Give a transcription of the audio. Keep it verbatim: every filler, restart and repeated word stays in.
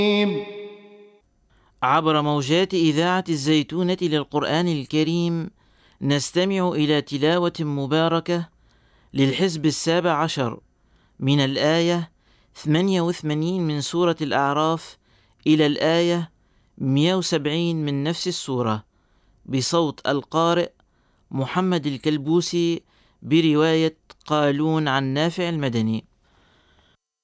عبر موجات إذاعة الزيتونة للقرآن الكريم نستمع إلى تلاوة مباركة للحزب السابع عشر من الآية ثمانية وثمانين من سورة الأعراف إلى الآية مئة وسبعين من نفس السورة، بصوت القارئ محمد الكلبوسي برواية قالون عن نافع المدني.